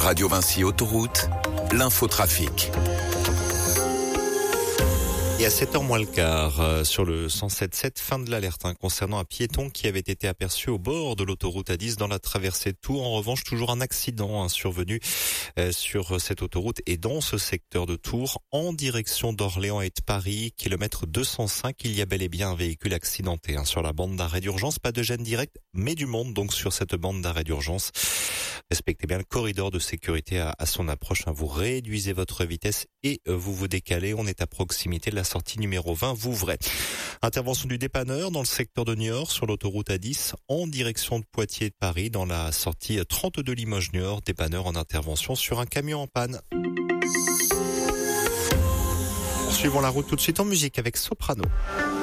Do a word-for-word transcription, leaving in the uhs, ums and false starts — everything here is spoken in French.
Radio Vinci Autoroute, l'infotrafic. Et à sept heures moins le quart, euh, sur le cent sept sept, fin de l'alerte hein, concernant un piéton qui avait été aperçu au bord de l'autoroute A dix dans la traversée de Tours. En revanche, toujours un accident hein, survenu euh, sur cette autoroute et dans ce secteur de Tours, en direction d'Orléans et de Paris, kilomètre deux cent cinq. Il y a bel et bien un véhicule accidenté hein, sur la bande d'arrêt d'urgence. Pas de gêne directe, mais du monde donc sur cette bande d'arrêt d'urgence. Respectez bien le corridor de sécurité à, à son approche. Hein. Vous réduisez votre vitesse et euh, vous vous décalez. On est à proximité de la sortie numéro vingt, Vouvray. Intervention du dépanneur dans le secteur de Niort sur l'autoroute A dix en direction de Poitiers et de Paris dans la sortie trente-deux Limoges-Niort. Dépanneur en intervention sur un camion en panne. Poursuivons la route tout de suite en musique avec Soprano.